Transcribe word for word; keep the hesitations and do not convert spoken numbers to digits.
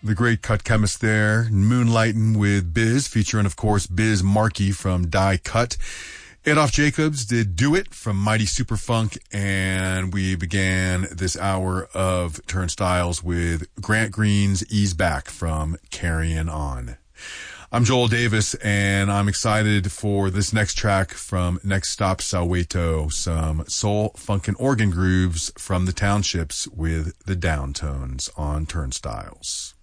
The great Cut Chemist there, Moonlightin' with Biz, featuring, of course, Biz Markie from Die Cut. Adolph Jacobs did Do It from Mighty Superfunk, and we began this hour of Turnstiles with Grant Green's Ease Back from Carrying On. I'm Joel Davis, and I'm excited for this next track from Next Stop Soweto, some soul, funk, and organ grooves from the Townships with the Downtones on Turnstiles.